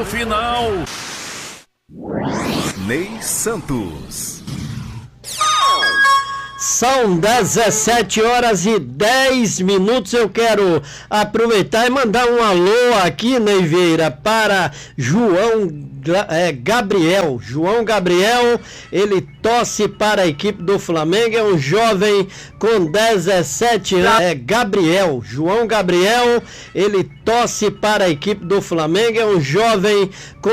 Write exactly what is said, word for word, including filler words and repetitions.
final. Ney Santos. São dezessete horas e dez minutos. Eu quero aproveitar e mandar um alô aqui, Ney Vieira, para João é, Gabriel. João Gabriel, ele torce para a equipe do Flamengo, é um jovem com dezessete anos. É Gabriel, João Gabriel, ele torce para a equipe do Flamengo, é um jovem com